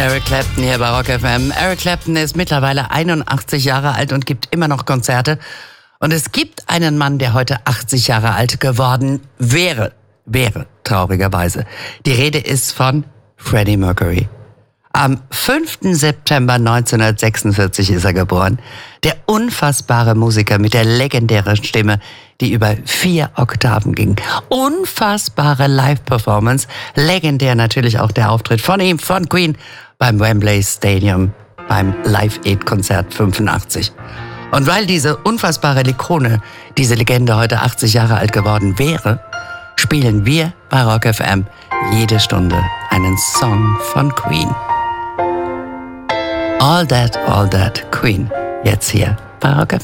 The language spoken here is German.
Eric Clapton hier bei Rock FM. Eric Clapton ist mittlerweile 81 Jahre alt und gibt immer noch Konzerte. Und es gibt einen Mann, der heute 80 Jahre alt geworden wäre, traurigerweise. Die Rede ist von Freddie Mercury. Am 5. September 1946 ist er geboren. Der unfassbare Musiker mit der legendären Stimme, die über 4 Oktaven ging. Unfassbare Live-Performance. Legendär natürlich auch der Auftritt von ihm, von Queen, beim Wembley Stadium, beim Live-Aid-Konzert 85. Und weil diese unfassbare Ikone, diese Legende heute 80 Jahre alt geworden wäre, spielen wir bei Rock FM jede Stunde einen Song von Queen. All That, Queen. Jetzt hier bei Rock FM.